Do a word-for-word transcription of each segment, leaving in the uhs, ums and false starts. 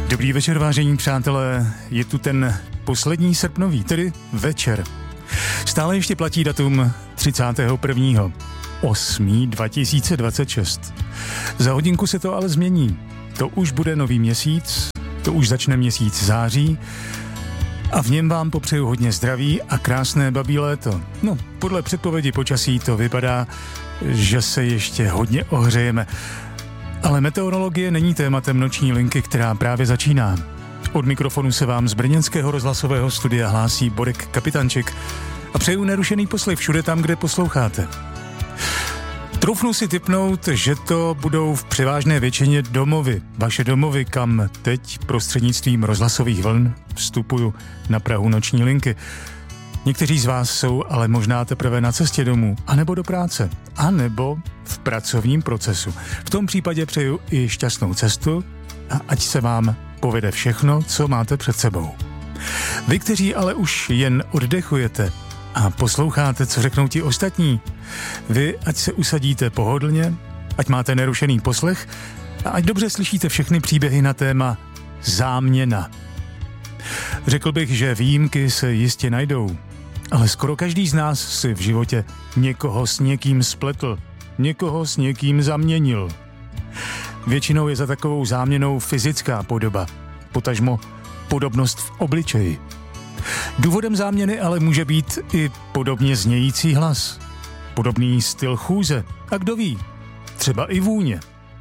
Dobrý večer, vážení přátelé, je tu ten poslední srpnový, tedy večer. Stále ještě platí datum třicátého prvního osmého dva tisíce dvacet šest. Za hodinku se to ale změní. To už bude nový měsíc, to už začne měsíc září a v něm vám popřeju hodně zdraví a krásné babí léto. No, podle předpovědi počasí to vypadá, že se ještě hodně ohřejeme. Ale meteorologie není tématem noční linky, která právě začíná. Od mikrofonu se vám z brněnského rozhlasového studia hlásí Borek Kapitančik a přeju nerušený poslech všude tam, kde posloucháte. Troufnu si tipnout, že to budou v převážné většině domovy. Vaše domovy, kam teď prostřednictvím rozhlasových vln vstupuju na prahu noční linky. Někteří z vás jsou ale možná teprve na cestě domů, anebo do práce, anebo v pracovním procesu. V tom případě přeju i šťastnou cestu a ať se vám povede všechno, co máte před sebou. Vy, kteří ale už jen oddechujete a posloucháte, co řeknou ti ostatní, vy ať se usadíte pohodlně, ať máte nerušený poslech a ať dobře slyšíte všechny příběhy na téma záměna. Řekl bych, že výjimky se jistě najdou, ale skoro každý z nás si v životě někoho s někým spletl, někoho s někým zaměnil. Většinou je za takovou záměnou fyzická podoba, potažmo podobnost v obličeji. Důvodem záměny ale může být i podobně znějící hlas, podobný styl chůze a kdo ví, třeba i vůně.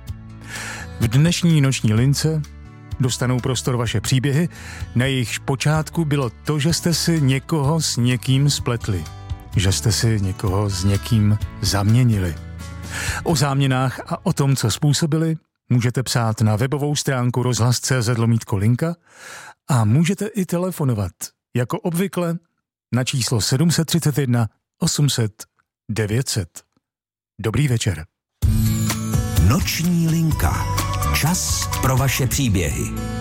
V dnešní noční lince dostanou prostor vaše příběhy, na jejichž počátku bylo to, že jste si někoho s někým spletli, že jste si někoho s někým zaměnili. O záměnách a o tom, co způsobili, můžete psát na webovou stránku rozhlas tečka cé zet lomítko linka a můžete i telefonovat, jako obvykle, na číslo sedm set třicet jedna osm set devět set. Dobrý večer. Noční linka. Čas pro vaše příběhy.